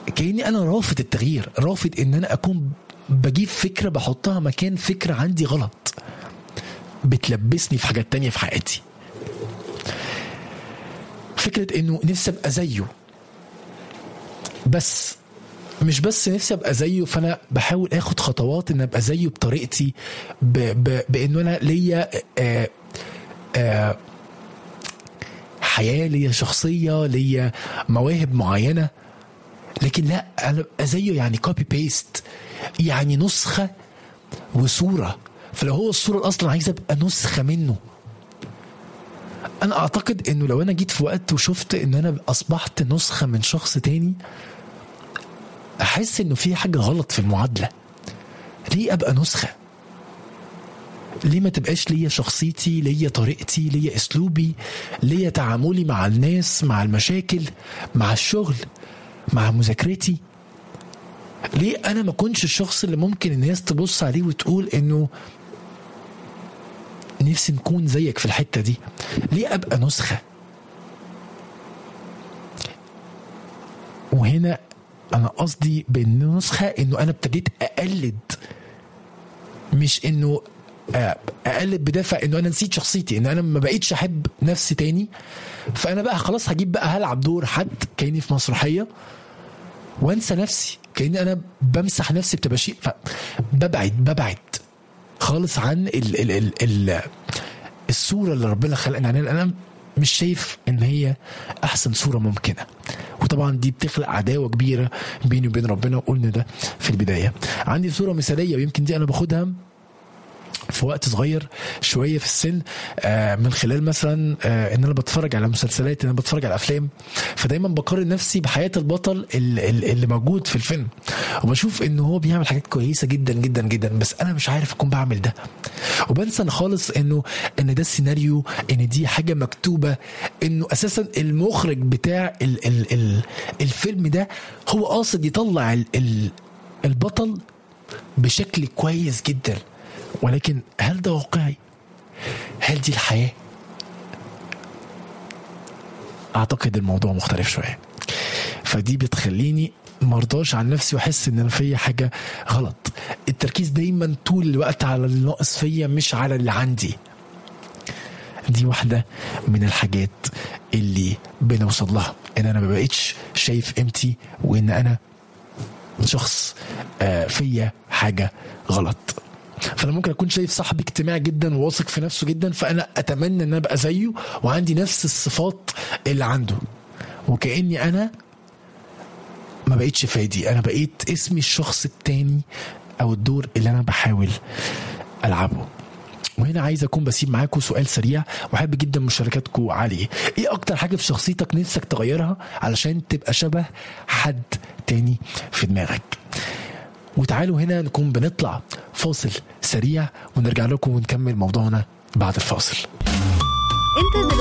كأني انا رافض التغيير، رافض ان انا اكون بجيب فكرة بحطها مكان فكرة عندي غلط بتلبسني في حاجات تانية في حياتي. فكرة انه نفسي ابقى زيه، بس مش بس نفسي ابقى زيه، فانا بحاول اخد خطوات ان ابقى زيه بطريقتي، بانه انا ليا حياة، ليا شخصية، ليا مواهب معينة. لكن لا، انا ابقى زيه يعني كوبي بيست، يعني نسخة وصورة. فلو هو الصورة اصلا عايز ابقى نسخة منه. انا اعتقد انه لو انا جيت في وقت وشفت ان انا اصبحت نسخة من شخص تاني، احس انه في حاجة غلط في المعادلة. ليه ابقى نسخة؟ ليه ما تبقاش ليا شخصيتي، ليا طريقتي، ليا اسلوبي، ليا تعاملي مع الناس، مع المشاكل، مع الشغل، مع مذاكرتي؟ ليه انا ما كنتش الشخص اللي ممكن الناس تبص عليه وتقول انه نفسي نكون زيك في الحتة دي؟ ليه ابقى نسخة؟ وهنا انا قصدي بالنسخة انه انا ابتديت اقلد، مش انه اقلد بدافع انه انا نسيت شخصيتي، ان انا ما بقيتش احب نفسي تاني، فانا بقى خلاص هجيب بقى هلعب دور حد كأني في مسرحية وانسى نفسي، كأني انا بمسح نفسي بتباشير. ببعد خالص عن الصورة اللي ربنا خلقنا عنها. انا مش شايف ان هي احسن صورة ممكنة، وطبعا دي بتخلق عداوة كبيرة بيني وبين ربنا، وقلنا ده في البداية. عندي صورة مثالية، ويمكن دي انا باخدها في وقت صغير شوية في السن، من خلال مثلا ان انا بتفرج على مسلسلات، ان انا بتفرج على افلام، فدايما بقارن نفسي بحياة البطل اللي موجود في الفيلم، وبشوف انه هو بيعمل حاجات كويسة جدا جدا جدا، بس انا مش عارف اكون بعمل ده. وبنسى خالص ان ده السيناريو، ان دي حاجة مكتوبة، انه اساسا المخرج بتاع الفيلم ده هو قاصد يطلع البطل بشكل كويس جدا. ولكن هل ده واقعي؟ هل دي الحياة؟ اعتقد الموضوع مختلف شوية، فدي بتخليني مرضاش عن نفسي واحس ان انا فيا حاجة غلط. التركيز دايما طول الوقت على اللي ناقص فيا، مش على اللي عندي. دي واحدة من الحاجات اللي بنوصل لها، ان انا ما بقيتش شايف قيمتي، وان انا شخص فيا حاجة غلط. فانا ممكن اكون شايف صاحبي اجتماعي جدا وواثق في نفسه جدا، فانا اتمنى ان انا ابقى زيه وعندي نفس الصفات اللي عنده، وكأني انا ما بقيتش فادي، انا بقيت اسمي الشخص التاني او الدور اللي انا بحاول العبه. وهنا عايز اكون بسيب معاكم سؤال سريع، واحب جدا مشاركاتكم عليه. ايه اكتر حاجة في شخصيتك نفسك تغيرها علشان تبقى شبه حد تاني في دماغك؟ وتعالوا هنا نكون بنطلع فاصل سريع، ونرجع لكم ونكمل موضوعنا بعد الفاصل. انت